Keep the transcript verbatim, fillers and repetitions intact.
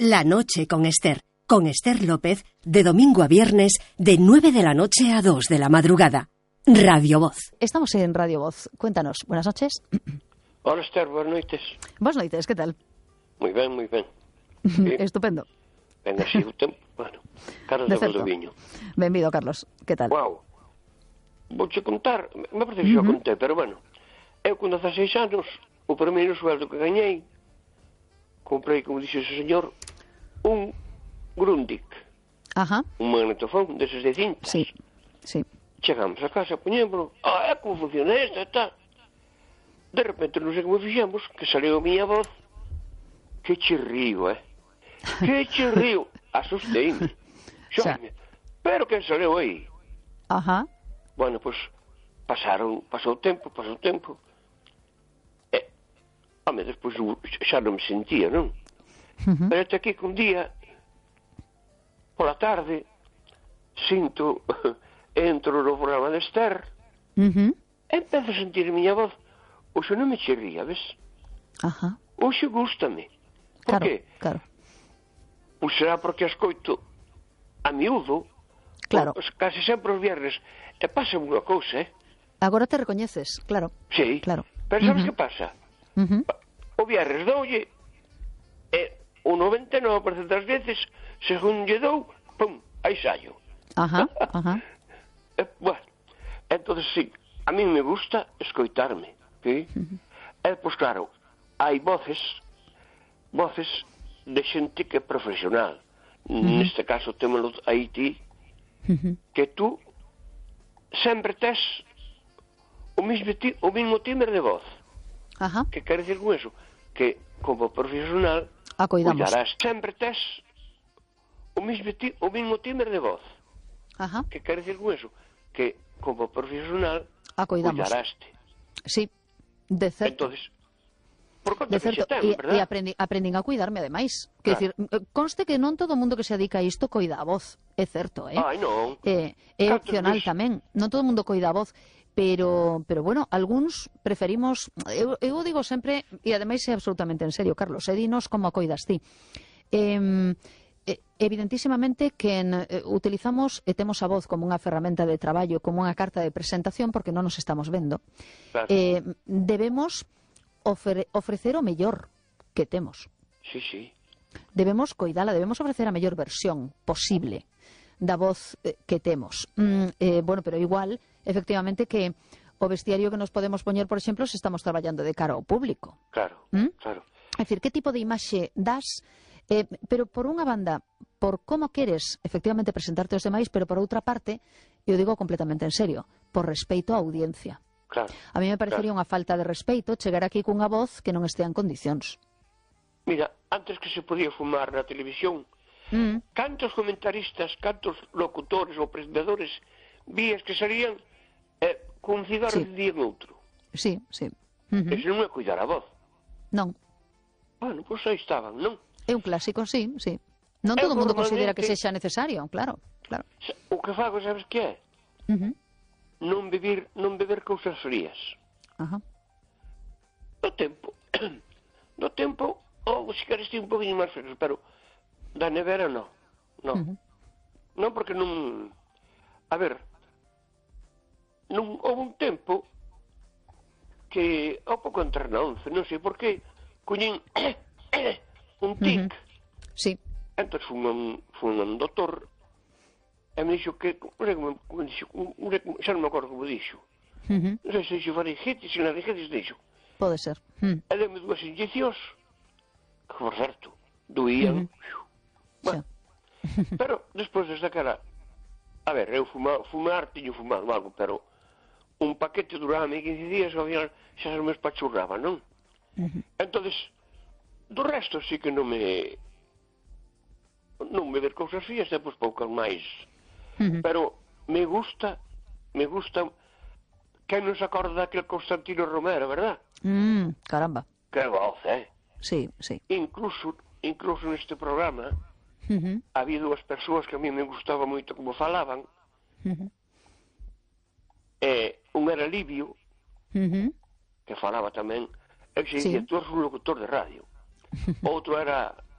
La noche con Esther, con Esther López, de domingo a viernes, de nueve de la noche a dos de la madrugada. Radio Voz. Estamos en Radio Voz. Cuéntanos. Buenas noches. Hola, Esther, buenas noites. Buenas noites, ¿qué tal? Moi ben, moi ben. Sí. Estupendo. Ben, así o tempo. Bueno, Carlos de Valdoviño. Benvido, Carlos. ¿Qué tal? Wow. Vouche contar, me parece que uh -huh. xa contei, pero bueno, eu con dezaseis anos, o primeiro sueldo que gañei, comprei, como dixe o señor, un Grundig. Ajá. Un magnetofón deses de cintas. Sí, sí. Chegamos a casa, poñémoslo, ah, é como funciona esta, está. De repente, non sei como fixemos, que saliu a miña voz, que chirrío, eh? Que chirrío. Asusteime. Xóime. Pero que saliu aí? Ajá. Bueno, pois, pues, pasaron, pasou o tempo, pasou o tempo. E, home, despois xa non me sentía, non? Uh -huh. Pero até aquí que un día, pola tarde, sinto, entro no programa de Esther, uh -huh. e empezo a sentir a miña voz, oxe non me chirría, ves? Ajá. Oxe gústame. Por claro, qué? Claro. Pois será porque escoito a miúdo, claro. Por, casi sempre os viernes, e pasa unha cousa, eh? Agora te recoñeces, claro. Sí, claro. Pero sabes uh -huh. que pasa? Uh -huh. O viernes doulle, e o noventa e nove por cento das veces, según lle dou, pum, aí saio. Ajá, ajá. E, bueno, entonces sí, a mí me gusta escoitarme, ¿sí? Uh -huh. E, pois claro, hai voces, voces de xente que é profesional. Uh -huh. Neste caso, temos aí ti, uh -huh. que tú sempre tes o mismo, o mismo timbre de voz. Ajá. Que quer decir con eso? Que como profesional Acoidamos. cuidarás. Sempre tes o mismo, o mismo timbre de voz. Ajá. Que quer decir con eso? Que como profesional Acoidamos. cuidaraste. Sí, de certo. Entonces, por conta de que certo, se ten, e, verdad? E aprendi, aprendín a cuidarme, ademais. Claro. Quer decir, conste que non todo o mundo que se dedica a isto coida a voz. É certo, eh? Ai, non. Eh, é Cantos opcional ves? tamén. Non todo o mundo coida a voz. Pero, pero bueno, algúns preferimos, eu, eu digo sempre, e ademais é absolutamente en serio, Carlos, e dinos como a coidas ti. Eh, evidentísimamente que en, eh, utilizamos e temos a voz como unha ferramenta de traballo, como unha carta de presentación, porque non nos estamos vendo. Claro. Eh, debemos ofre, ofrecer o mellor que temos. Sí, sí. Debemos coidala, debemos ofrecer a mellor versión posible da voz eh, que temos. Mm, eh, bueno, pero igual, efectivamente, que o vestiario que nos podemos poñer, por exemplo, se estamos traballando de cara ao público. Claro, ¿Mm? claro. É dicir, que tipo de imaxe das, eh, pero por unha banda, por como queres, efectivamente, presentarte aos demais, pero por outra parte, eu digo completamente en serio, por respeito á audiencia. Claro. A mí me parecería claro. unha falta de respeito chegar aquí cunha voz que non estea en condicións. Mira, antes que se podía fumar na televisión, Mm. cantos comentaristas, cantos locutores ou presentadores vías que salían eh, con un cigarro sí. de día en outro. Sí, sí. Uh -huh. Ese non é cuidar a voz. Non. Bueno, pois aí estaban, non? É un clásico, sí, sí. Non todo o mundo considera que sexa necesario, claro, claro. O que fago, sabes que é? Uh -huh. Non beber, non beber cousas frías. Ajá. No tempo, no tempo, ou se queres un poquinho máis fríos, pero da nevera non, non. Uh -huh. Non porque non... A ver, non houve un tempo que, ao pouco entre na once, non sei por qué, coñín un tic. Uh -huh. Sí. Entón fui un, fui un doutor e me dixo que, non sei como, como dixo, xa non me acordo como dixo. Uh -huh. Non sei se dixo faringitis, se laringitis dixo. Pode ser. Uh -huh. E deme dúas inyeccións, que por certo, doían. Uh -huh. Bueno, sí. Pero despois desde aquela, a ver, eu fumar, fumar tiño fumado algo, pero un paquete duraba quince días, ao final xa se me espachurraba, non? Uh -huh. Entonces, do resto sí que non me non me ver cousas fías, depois poucas máis. Uh -huh. Pero me gusta, me gusta, quen non se acorda daquele Constantino Romero, verdad? Mm, caramba. Que voz, eh? Sí, sí. Incluso, incluso neste programa, Uh -huh. había dúas persoas que a mí me gustaba moito como falaban. Uh -huh. eh, un era Livio, uh -huh. que falaba tamén, eu xe dicía, sí. Tú eres un locutor de radio. Outro era